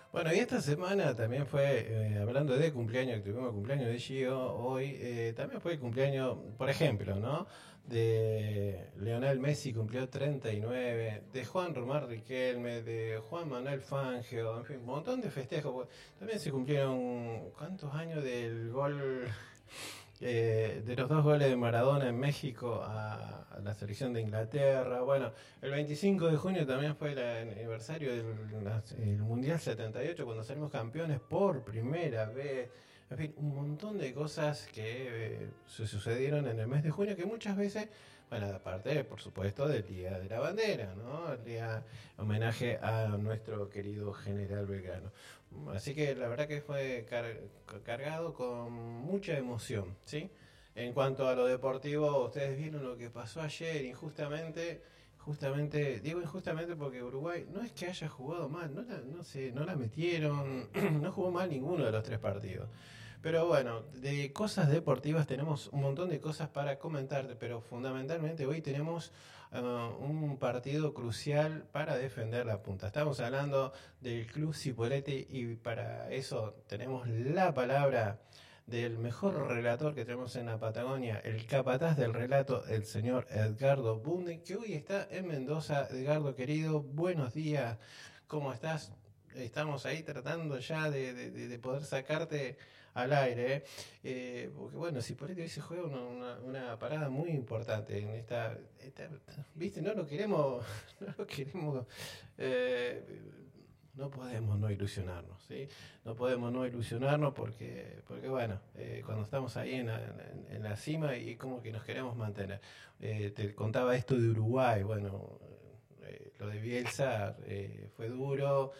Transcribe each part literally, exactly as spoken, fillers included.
Bueno, y esta semana también fue, eh, hablando de cumpleaños, que tuvimos el cumpleaños de Gio hoy, eh, también fue el cumpleaños, por ejemplo, ¿no? De Lionel Messi cumplió treinta y nueve, de Juan Román Riquelme, de Juan Manuel Fangio, en fin, un montón de festejos. También se cumplieron, ¿cuántos años del gol? Eh, de los dos goles de Maradona en México a, a la selección de Inglaterra. Bueno, el veinticinco de junio también fue el aniversario del la- el Mundial setenta y ocho, cuando salimos campeones por primera vez. En fin, un montón de cosas que eh, se sucedieron en el mes de junio que muchas veces, bueno, aparte, por supuesto, del Día de la Bandera, ¿no? El día homenaje a nuestro querido general Belgrano. Así que la verdad que fue car- cargado con mucha emoción, ¿sí? En cuanto a lo deportivo, ustedes vieron lo que pasó ayer, injustamente, justamente, digo injustamente porque Uruguay no es que haya jugado mal, no la, no sé, no la metieron, no jugó mal ninguno de los tres partidos. Pero bueno, de cosas deportivas tenemos un montón de cosas para comentarte, pero fundamentalmente hoy tenemos uh, un partido crucial para defender la punta. Estamos hablando del Club Cipolletti y para eso tenemos la palabra del mejor relator que tenemos en la Patagonia, el capataz del relato, el señor Edgardo Bunde, que hoy está en Mendoza. Edgardo querido, buenos días, ¿cómo estás? Estamos ahí tratando ya de, de- de poder sacarte al aire, ¿eh? Eh, porque bueno, si por ahí hoy se juega una, una- una parada muy importante en esta, esta- viste, no lo queremos, no lo queremos, eh, no podemos no ilusionarnos, ¿sí? No podemos no ilusionarnos porque, porque bueno, eh, cuando estamos ahí en la, en- en la cima y como que nos queremos mantener. Eh, te contaba esto de Uruguay, bueno, eh, lo de Bielsa eh, fue duro.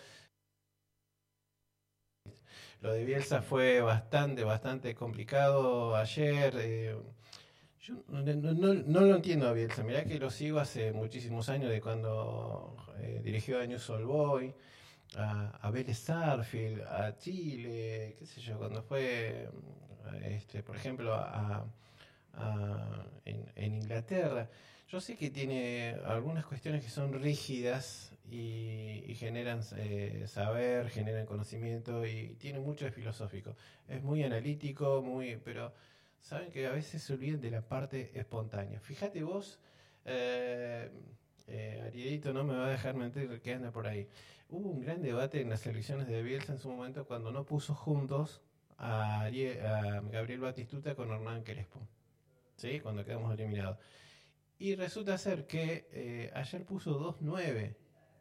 Lo de Bielsa fue bastante, bastante complicado ayer. Eh, yo no, no- no- no lo entiendo a Bielsa. Mirá que lo sigo hace muchísimos años, de cuando eh, dirigió a News Old Boy, a, a Vélez Sarsfield, a Chile, qué sé yo, cuando fue, mm, este, por ejemplo, a, a- en, en Inglaterra. Yo sé que tiene algunas cuestiones que son rígidas y, y generan eh, saber, generan conocimiento y tiene mucho de filosófico. Es muy analítico, muy, pero saben que a veces se olvidan de la parte espontánea. Fíjate vos, eh, eh, Arielito no me va a dejar mentir que anda por ahí. Hubo un gran debate en las elecciones de Bielsa en su momento cuando no puso juntos a, Ariel- a Gabriel Batistuta con Hernán Crespo, ¿sí? Cuando quedamos eliminados. Y resulta ser que eh, ayer puso dos nueve.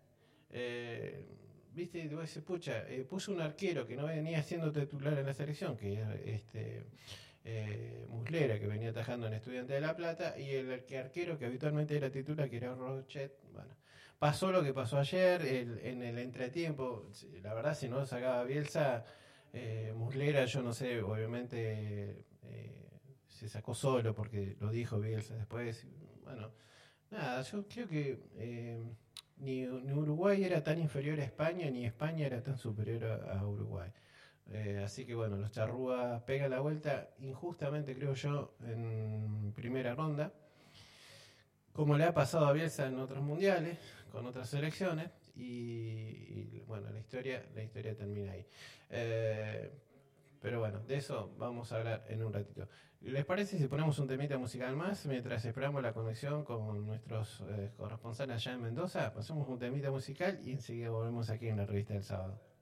Eh, Viste, y vos decís, pucha, eh, puso un arquero que no venía siendo titular en la selección, que era este, eh, Muslera, que venía atajando en Estudiante de La Plata, y el que arquero que habitualmente era titular, que era Rochet. Bueno, pasó lo que pasó ayer el- en el entretiempo. La verdad, si no lo sacaba Bielsa, eh, Muslera, yo no sé, obviamente eh, se sacó solo porque lo dijo Bielsa después. Bueno, nada, yo creo que eh, ni, ni Uruguay era tan inferior a España, ni España era tan superior a, a Uruguay. Eh, así que bueno, los charrúas pegan la vuelta injustamente, creo yo, en primera ronda, como le ha pasado a Bielsa en otros mundiales, con otras selecciones, y, y, bueno, la historia, la historia termina ahí. Eh, pero bueno, de eso vamos a hablar en un ratito. ¿Les parece si ponemos un temita musical más mientras esperamos la conexión con nuestros eh, corresponsales allá en Mendoza? Pasamos un temita musical y enseguida volvemos aquí en la revista del sábado.